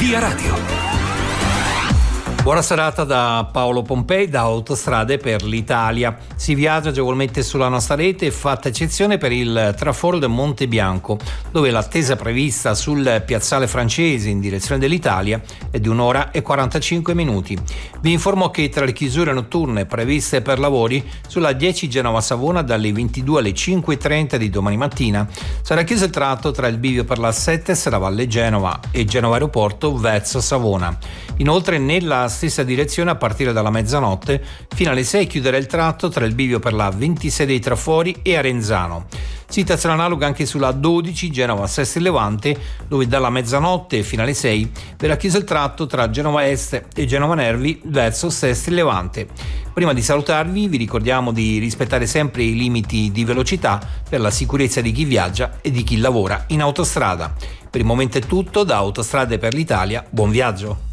Via Radio. Buona serata da Paolo Pompei, da Autostrade per l'Italia. Si viaggia agevolmente sulla nostra rete, fatta eccezione per il traforo Monte Bianco, dove l'attesa prevista sul piazzale francese in direzione dell'Italia è di 1 ora e 45 minuti. Vi informo che tra le chiusure notturne previste per lavori sulla 10 Genova-Savona dalle 22 alle 5:30 di domani mattina sarà chiuso il tratto tra il bivio per la 7 Serravalle Genova e Genova Aeroporto verso Savona. Inoltre nella stessa direzione a partire dalla mezzanotte fino alle 6 chiuderà il tratto tra il bivio per la 26 dei Trafori e Arenzano. Situazione analoga anche sulla 12 Genova-Sesti Levante, dove dalla mezzanotte fino alle 6 verrà chiuso il tratto tra Genova Est e Genova Nervi verso Sesti Levante. Prima di salutarvi vi ricordiamo di rispettare sempre i limiti di velocità per la sicurezza di chi viaggia e di chi lavora in autostrada. Per il momento è tutto, da Autostrade per l'Italia, buon viaggio!